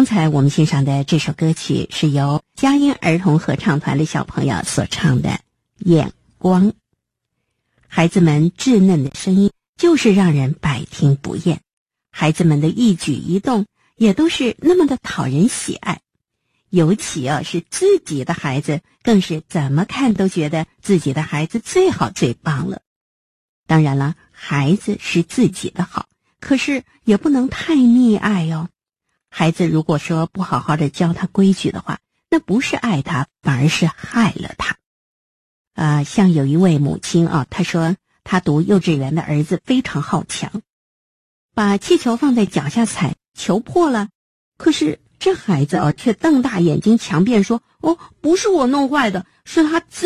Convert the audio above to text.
刚才我们欣赏的这首歌曲是由佳音儿童合唱团的小朋友所唱的《眼光》。孩子们稚嫩的声音就是让人百听不厌，孩子们的一举一动也都是那么的讨人喜爱，尤其是自己的孩子，更是怎么看都觉得自己的孩子最好最棒了。当然了，孩子是自己的好，可是也不能太溺爱哦。孩子如果说不好好的教他规矩的话，那不是爱他，反而是害了他。像有一位母亲她说她读幼稚园的儿子非常好强，把气球放在脚下踩，球破了，可是这孩子却瞪大眼睛强辩说，不是我弄坏的，是他自